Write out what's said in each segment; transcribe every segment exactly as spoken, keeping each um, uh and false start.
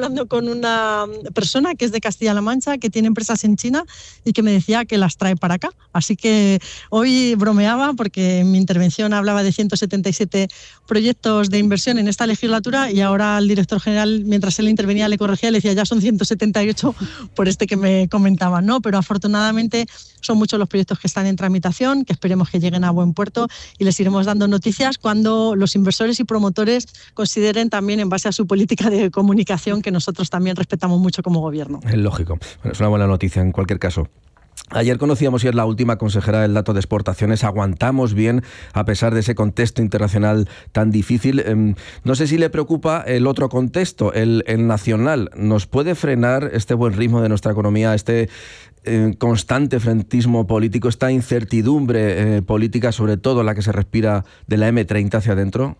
hablando con una persona que es de Castilla-La Mancha, que tiene empresas en China y que me decía que las trae para acá. Así que hoy bromeaba porque en mi intervención hablaba de ciento setenta y siete proyectos de inversión en esta legislatura y ahora al director general, mientras él intervenía, le corregía, le decía ya son ciento setenta y ocho por este que me comentaban, ¿no? Pero afortunadamente son muchos los proyectos que están en tramitación, que esperemos que lleguen a buen puerto y les iremos dando noticias cuando los inversores y promotores consideren también en base a su política de comunicación, que nosotros también respetamos mucho como gobierno. Es lógico. Bueno, es una buena noticia en cualquier caso. Ayer conocíamos y es la última consejera del dato de exportaciones. Aguantamos bien a pesar de ese contexto internacional tan difícil. Eh, no sé si le preocupa el otro contexto, el, el nacional. ¿Nos puede frenar este buen ritmo de nuestra economía, este eh, constante frentismo político, esta incertidumbre eh, política, sobre todo la que se respira de la eme treinta hacia adentro?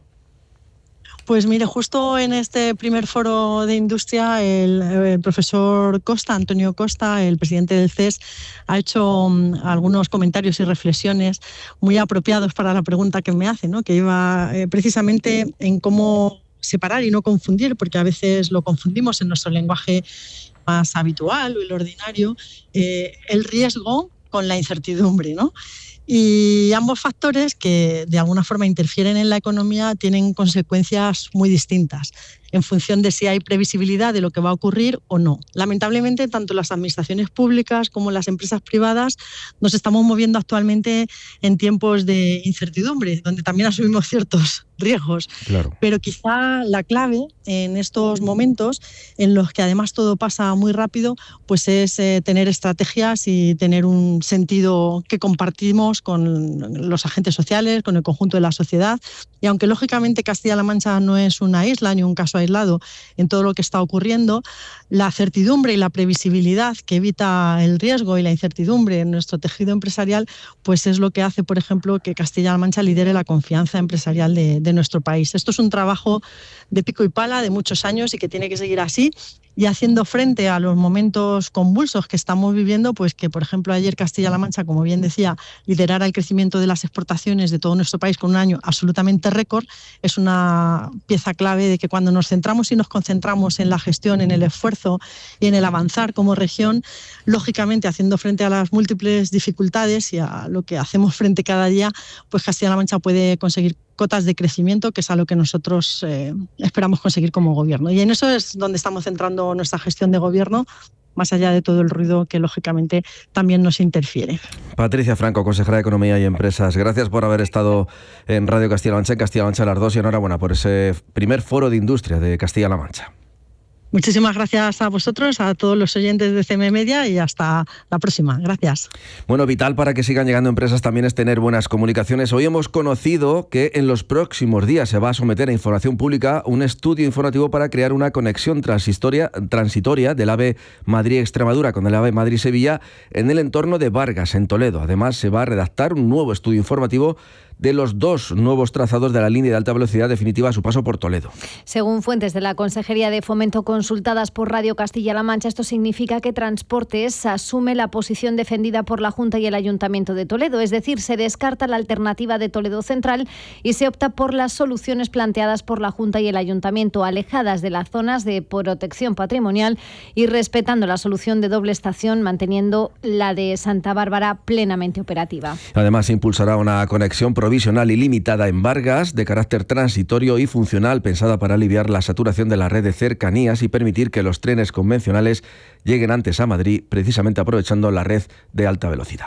Pues mire, justo en este primer foro de industria, el, el profesor Costa, Antonio Costa, el presidente del C E S, ha hecho um, algunos comentarios y reflexiones muy apropiados para la pregunta que me hace, ¿no? Que iba eh, precisamente en cómo separar y no confundir, porque a veces lo confundimos en nuestro lenguaje más habitual o el ordinario, eh, el riesgo con la incertidumbre, ¿no? Y ambos factores que de alguna forma interfieren en la economía tienen consecuencias muy distintas en función de si hay previsibilidad de lo que va a ocurrir o no. Lamentablemente, tanto las administraciones públicas como las empresas privadas nos estamos moviendo actualmente en tiempos de incertidumbre, donde también asumimos ciertos riesgos. Claro. Pero quizá la clave en estos momentos, en los que además todo pasa muy rápido, pues es eh, tener estrategias y tener un sentido que compartimos con los agentes sociales, con el conjunto de la sociedad. Y aunque lógicamente Castilla-La Mancha no es una isla ni un caso aislado en todo lo que está ocurriendo, la certidumbre y la previsibilidad que evita el riesgo y la incertidumbre en nuestro tejido empresarial, pues es lo que hace, por ejemplo, que Castilla-La Mancha lidere la confianza empresarial de, de nuestro país. Esto es un trabajo de pico y pala de muchos años y que tiene que seguir así. Y haciendo frente a los momentos convulsos que estamos viviendo, pues que, por ejemplo, ayer Castilla-La Mancha, como bien decía, liderara el crecimiento de las exportaciones de todo nuestro país con un año absolutamente récord, es una pieza clave de que cuando nos centramos y nos concentramos en la gestión, en el esfuerzo y en el avanzar como región, lógicamente haciendo frente a las múltiples dificultades y a lo que hacemos frente cada día, pues Castilla-La Mancha puede conseguir cotas de crecimiento, que es a lo que nosotros eh, esperamos conseguir como gobierno. Y en eso es donde estamos centrando nuestra gestión de gobierno, más allá de todo el ruido que lógicamente también nos interfiere. Patricia Franco, consejera de Economía y Empresas, gracias por haber estado en Radio Castilla-La Mancha, en Castilla-La Mancha las dos, y enhorabuena por ese primer foro de industria de Castilla-La Mancha. Muchísimas gracias a vosotros, a todos los oyentes de C M Media, y hasta la próxima. Gracias. Bueno, vital para que sigan llegando empresas también es tener buenas comunicaciones. Hoy hemos conocido que en los próximos días se va a someter a información pública un estudio informativo para crear una conexión transitoria, transitoria del AVE Madrid-Extremadura con el AVE Madrid-Sevilla en el entorno de Vargas, en Toledo. Además, se va a redactar un nuevo estudio informativo de los dos nuevos trazados de la línea de alta velocidad definitiva a su paso por Toledo. Según fuentes de la Consejería de Fomento consultadas por Radio Castilla-La Mancha, esto significa que Transportes asume la posición defendida por la Junta y el Ayuntamiento de Toledo, es decir, se descarta la alternativa de Toledo Central y se opta por las soluciones planteadas por la Junta y el Ayuntamiento, alejadas de las zonas de protección patrimonial y respetando la solución de doble estación, manteniendo la de Santa Bárbara plenamente operativa. Además, se impulsará una conexión provisional y limitada en Vargas, de carácter transitorio y funcional, pensada para aliviar la saturación de la red de cercanías y permitir que los trenes convencionales lleguen antes a Madrid, precisamente aprovechando la red de alta velocidad.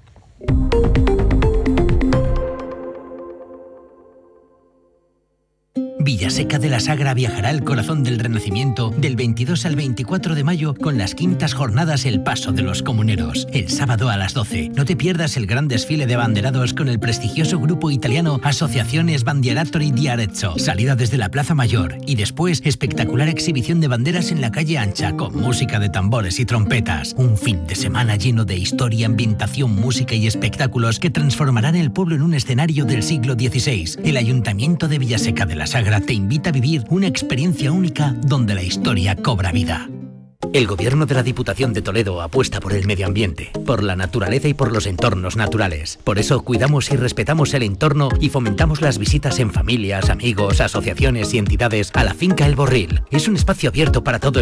Villaseca de la Sagra viajará al corazón del Renacimiento del veintidós al veinticuatro de mayo con las quintas jornadas El Paso de los Comuneros. El sábado a las doce, no te pierdas el gran desfile de abanderados con el prestigioso grupo italiano Asociaciones Bandieratori di Arezzo. Salida desde la Plaza Mayor y después espectacular exhibición de banderas en la calle Ancha con música de tambores y trompetas. Un fin de semana lleno de historia, ambientación, música y espectáculos que transformarán el pueblo en un escenario del siglo dieciséis. El Ayuntamiento de Villaseca de la Sagra te invita a vivir una experiencia única donde la historia cobra vida. El Gobierno de la Diputación de Toledo apuesta por el medio ambiente, por la naturaleza y por los entornos naturales. Por eso cuidamos y respetamos el entorno y fomentamos las visitas en familias, amigos, asociaciones y entidades a la finca El Borril. Es un espacio abierto para todo el